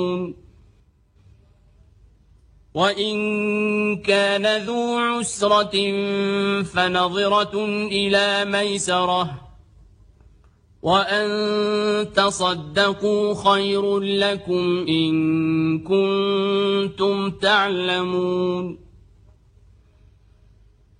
وإن كان ذو عسرة فنظرة إلى ميسرة وأن تصدقوا خير لكم إن كنتم تعلمون